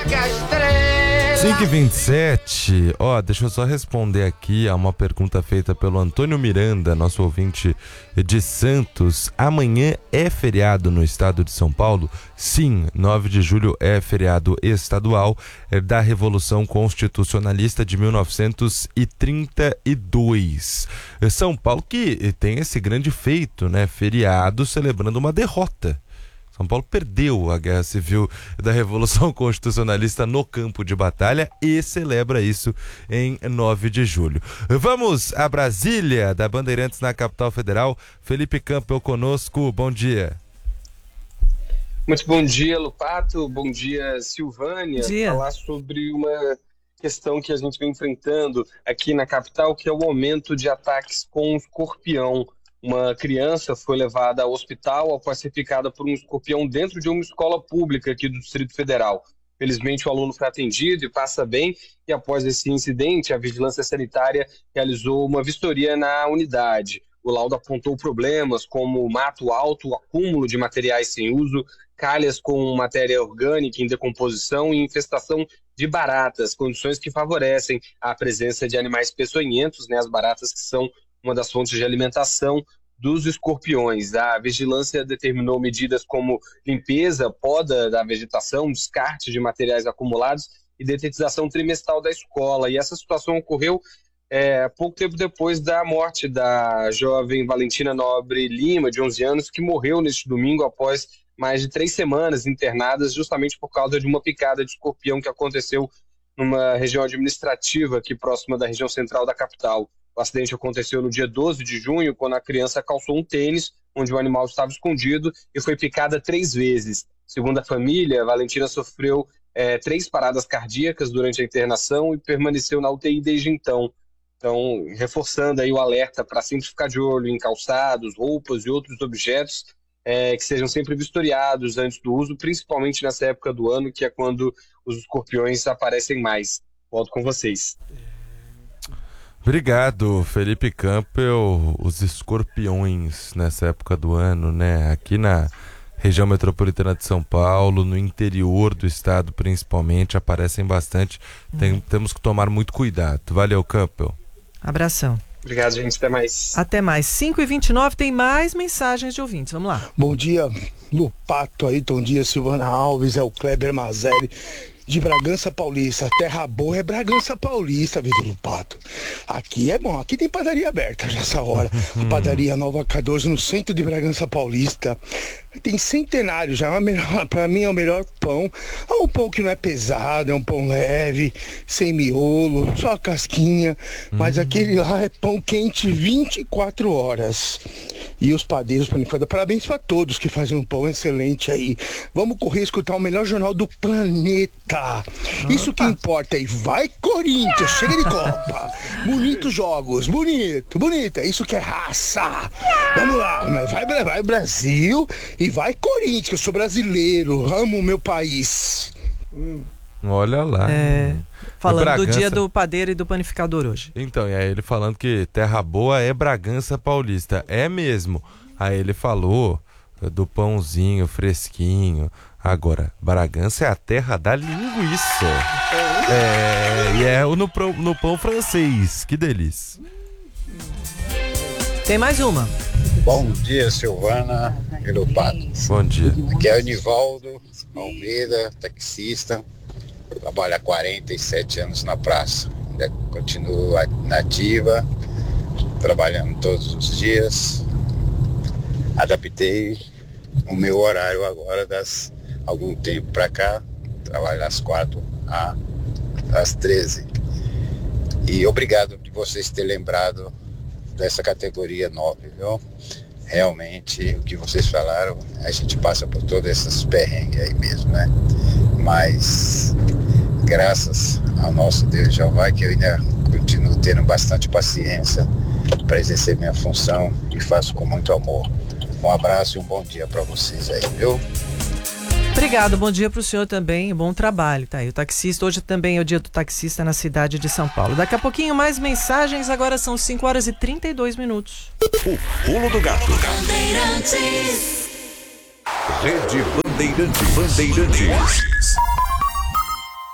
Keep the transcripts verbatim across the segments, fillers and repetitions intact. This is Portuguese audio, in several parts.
que a estrela. cinco e vinte e sete, ó, deixa eu só responder aqui a uma pergunta feita pelo Antônio Miranda, nosso ouvinte de Santos. Amanhã é feriado no estado de São Paulo? Sim, nove de julho é feriado estadual é da Revolução Constitucionalista de mil novecentos e trinta e dois. São Paulo que tem esse grande feito, né? Feriado celebrando uma derrota. São Paulo perdeu a Guerra Civil da Revolução Constitucionalista no campo de batalha e celebra isso em nove de julho. Vamos a Brasília, da Bandeirantes na capital federal. Felipe Campbell conosco, bom dia. Muito bom dia, Lupato. Bom dia, Silvânia. Dia. Falar sobre uma questão que a gente vem enfrentando aqui na capital, que é o aumento de ataques com escorpião. Uma criança foi levada ao hospital após ser picada por um escorpião dentro de uma escola pública aqui do Distrito Federal. Felizmente o aluno foi atendido e passa bem, e após esse incidente a Vigilância Sanitária realizou uma vistoria na unidade. O laudo apontou problemas como mato alto, acúmulo de materiais sem uso, calhas com matéria orgânica em decomposição e infestação de baratas, condições que favorecem a presença de animais peçonhentos, né, as baratas que são uma das fontes de alimentação dos escorpiões. A vigilância determinou medidas como limpeza, poda da vegetação, descarte de materiais acumulados e detetização trimestral da escola. E essa situação ocorreu é, pouco tempo depois da morte da jovem Valentina Nobre Lima, de onze anos, que morreu neste domingo após mais de três semanas internadas, justamente por causa de uma picada de escorpião que aconteceu numa região administrativa aqui próxima da região central da capital. O acidente aconteceu no dia doze de junho, quando a criança calçou um tênis, onde o animal estava escondido, e foi picada três vezes. Segundo a família, a Valentina sofreu é, três paradas cardíacas durante a internação e permaneceu na U T I desde então. Então, reforçando aí o alerta para sempre ficar de olho em calçados, roupas e outros objetos é, que sejam sempre vistoriados antes do uso, principalmente nessa época do ano, que é quando os escorpiões aparecem mais. Volto com vocês. Obrigado, Felipe Campbell. Os escorpiões nessa época do ano, né? Aqui na região metropolitana de São Paulo, no interior do estado principalmente, aparecem bastante. Tem, hum. Temos que tomar muito cuidado. Valeu, Campbell. Abração. Obrigado, gente. Até mais. Até mais. cinco e vinte e nove, tem mais mensagens de ouvintes. Vamos lá. Bom dia, Lupato, aí, bom dia, Silvana Alves, é o Kleber Mazelli, de Bragança Paulista. Terra boa é Bragança Paulista, Vitor Lupato. Aqui é bom, aqui tem padaria aberta nessa hora. A padaria Nova K doze, no centro de Bragança Paulista. Tem Centenário já, é melhor, pra mim é o melhor pão. É um pão que não é pesado, é um pão leve, sem miolo, só a casquinha. Mas hum. aquele lá é pão quente vinte e quatro horas. E os padeiros panificadores, parabéns para todos que fazem um pão excelente aí. Vamos correr escutar o melhor jornal do planeta. Isso que importa. E vai, Corinthians, chega de Copa. Bonitos jogos, bonito, bonito. Isso que é raça. Vamos lá, vai, vai Brasil e vai Corinthians, que eu sou brasileiro, amo o meu país. Hum. Olha lá. É, falando Bragança... do dia do padeiro e do panificador hoje. Então, e aí ele falando que terra boa é Bragança Paulista. É mesmo. Aí ele falou do pãozinho fresquinho. Agora, Bragança é a terra da linguiça. É, e é no, no pão francês. Que delícia. Tem mais uma. Bom dia, Silvana e Lupato. Bom dia. Aqui é o Nivaldo Almeida, taxista. Trabalho há quarenta e sete anos na praça. Ainda continuo nativa, trabalhando todos os dias. Adaptei o meu horário agora das algum tempo para cá. Trabalho das quatro às treze. E obrigado de vocês terem lembrado dessa categoria nove, viu? Realmente, o que vocês falaram, a gente passa por todas essas perrengues aí mesmo, né? Mas, graças ao nosso Deus Jeová, que eu ainda continuo tendo bastante paciência para exercer minha função e faço com muito amor. Um abraço e um bom dia para vocês aí, viu? Obrigado, bom dia para o senhor também, bom trabalho, tá aí, o taxista, hoje também é o dia do taxista na cidade de São Paulo. Daqui a pouquinho mais mensagens, agora são cinco horas e trinta e dois minutos. O pulo do gato. Rede Bandeirantes. Bandeirantes.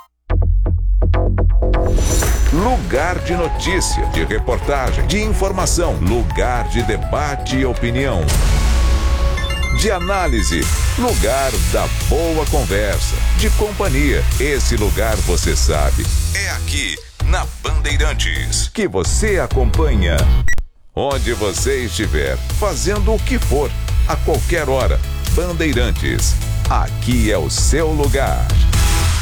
Lugar de notícia, de reportagem, de informação. Lugar de debate e opinião. De análise. Lugar da boa conversa. De companhia. Esse lugar você sabe. É aqui, na Bandeirantes, que você acompanha. Onde você estiver, fazendo o que for, a qualquer hora. Bandeirantes. Aqui é o seu lugar.